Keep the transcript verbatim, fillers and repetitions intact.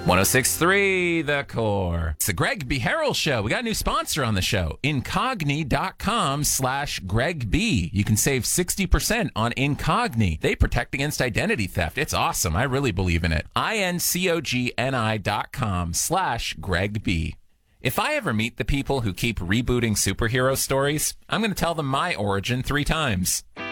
one oh six point three The Core. It's the Greg B. Harrell Show. We got a new sponsor on the show, Incogni.com slash Greg B. You can save sixty percent on Incogni. They protect against identity theft. It's awesome. I really believe in it. I-N-C-O-G-N-I dot com slash Greg B. If I ever meet the people who keep rebooting superhero stories, I'm going to tell them my origin three times.